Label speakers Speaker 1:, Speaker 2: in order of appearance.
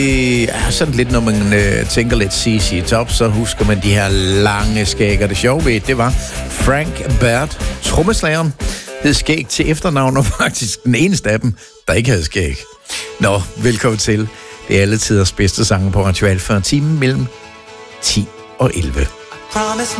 Speaker 1: Sådan lidt, når man tænker lidt CC Top, så husker man de her lange skæg. Og det sjove ved det var Frank Baird, trommeslageren, hed skæg til efternavn, og faktisk den eneste af dem, der ikke havde skæg. Nå, velkommen til. Det er alle tiders bedste sange på Radio Alfa, timen mellem 10 og 11.